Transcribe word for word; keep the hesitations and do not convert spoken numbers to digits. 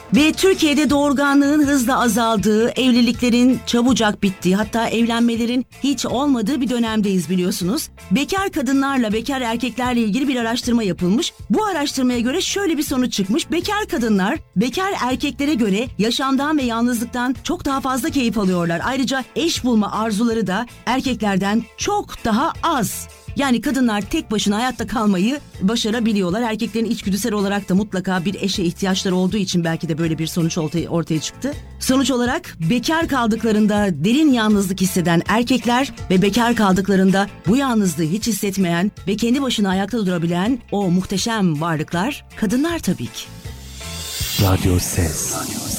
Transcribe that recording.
Ve Türkiye'de doğurganlığın hızla azaldığı, evliliklerin çabucak bittiği, hatta evlenmelerin hiç olmadığı bir dönemdeyiz biliyorsunuz. Bekar kadınlarla bekar erkeklerle ilgili bir araştırma yapılmış. Bu araştırmaya göre şöyle bir sonuç çıkmış. Bekar kadınlar bekar erkeklere göre yaşamdan ve yalnızlıktan çok daha fazla keyif alıyorlar. Ayrıca eş bulma arzuları da erkeklerden çok daha az. Yani kadınlar tek başına hayatta kalmayı başarabiliyorlar. Erkeklerin içgüdüsel olarak da mutlaka bir eşe ihtiyaçları olduğu için belki de böyle bir sonuç ortaya, ortaya çıktı. Sonuç olarak bekar kaldıklarında derin yalnızlık hisseden erkekler ve bekar kaldıklarında bu yalnızlığı hiç hissetmeyen ve kendi başına ayakta durabilen o muhteşem varlıklar kadınlar tabii ki. Radyo Ses.